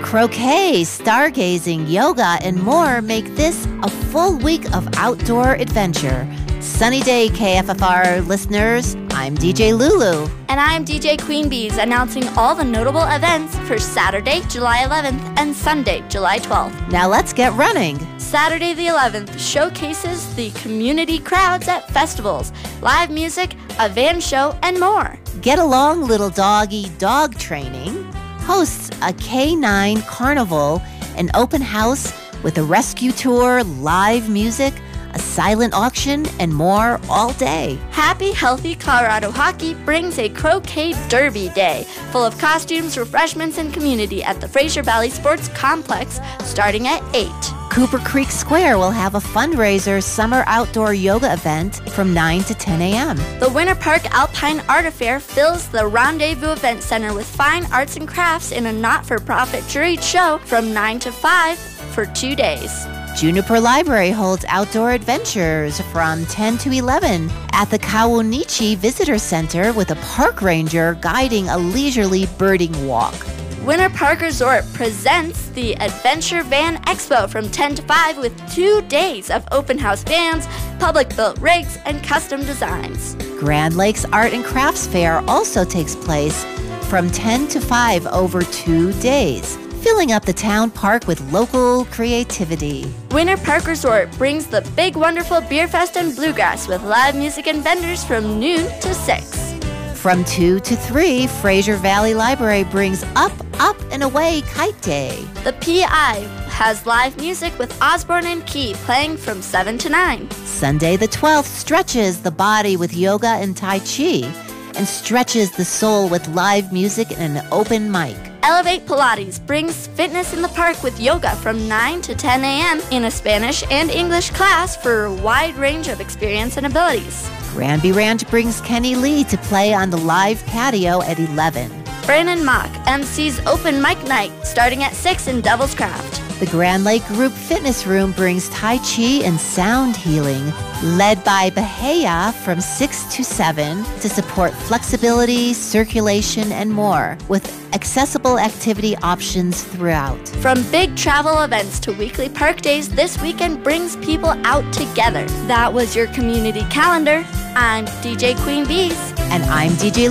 Croquet, stargazing, yoga, and more make this a full week of outdoor adventure. Sunny day, KFFR listeners. I'm DJ Lulu. And I'm DJ Queen Bees, announcing all the notable events for Saturday, July 11th and Sunday, July 12th. Now let's get running. Saturday the 11th showcases the community crowds at festivals, live music, a van show, and more. Get Along Little Doggy dog training hosts a K9 carnival, an open house with a rescue tour, live music, a silent auction, and more all day. Happy Healthy Colorado Hockey brings a Croquet Derby Day, full of costumes, refreshments, and community at the Fraser Valley Sports Complex starting at 8. Cooper Creek Square will have a fundraiser summer outdoor yoga event from 9 to 10 a.m. The Winter Park Alpine Art Affair fills the Rendezvous Event Center with fine arts and crafts in a not-for-profit juried show from 9 to 5 for 2 days. Juniper Library holds outdoor adventures from 10 to 11 at the Kawunichi Visitor Center with a park ranger guiding a leisurely birding walk. Winter Park Resort presents the Adventure Van Expo from 10 to 5 with 2 days of open house vans, public-built rigs, and custom designs. Grand Lakes Art and Crafts Fair also takes place from 10 to 5 over 2 days, filling up the town park with local creativity. Winter Park Resort brings the Big Wonderful Beer Fest and Bluegrass with live music and vendors from noon to 6. From 2 to 3, Fraser Valley Library brings Up, Up, and Away Kite Day. The PI has live music with Osborne and Key playing from 7 to 9. Sunday the 12th stretches the body with yoga and Tai Chi and stretches the soul with live music and an open mic. Elevate Pilates brings fitness in the park with yoga from 9 to 10 a.m. in a Spanish and English class for a wide range of experience and abilities. Granby Ranch brings Kenny Lee to play on the live patio at 11. Brandon Mock MC's open mic night starting at 6 in Devil's Craft. The Grand Lake Group Fitness Room brings Tai Chi and sound healing, led by Bahia from 6 to 7 to support flexibility, circulation, and more, with accessible activity options throughout. From big travel events to weekly park days, this weekend brings people out together. That was your community calendar. I'm DJ Queen Bees. And I'm DJ